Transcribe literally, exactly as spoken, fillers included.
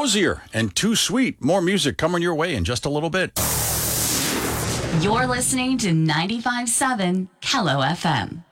cozier and too sweet. More music coming your way in just a little bit. You're listening to ninety-five point seven Kello F M.